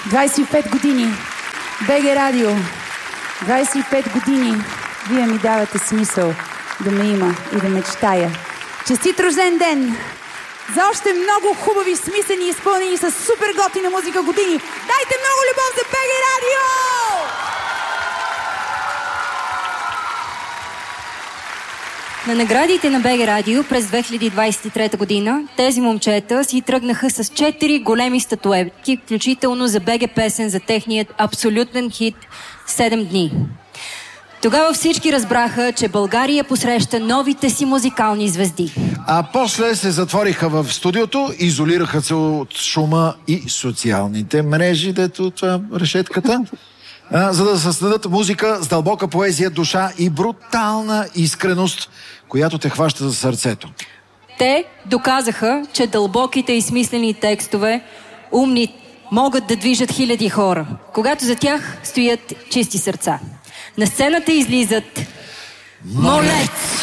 25 години. БГ Радио. 25 години. Вие ми давате смисъл да ме има и да мечтая. Честит рожден ден! За още много хубави, смислени, изпълнени с супер готина музика години. Дайте много любов за БГ Радио! На наградите на БГ Радио през 2023 година тези момчета си тръгнаха с 4 големи статуетки, включително за БГ песен за техният абсолютен хит «7 дни». Тогава всички разбраха, че България посреща новите си музикални звезди. А после се затвориха в студиото, изолираха се от шума и социалните мрежи, дето това решетката, за да създадат музика с дълбока поезия, душа и брутална искреност, която те хваща за сърцето. Те доказаха, че дълбоките и смислени текстове, умни, могат да движат хиляди хора, когато за тях стоят чисти сърца. На сцената излизат Молец!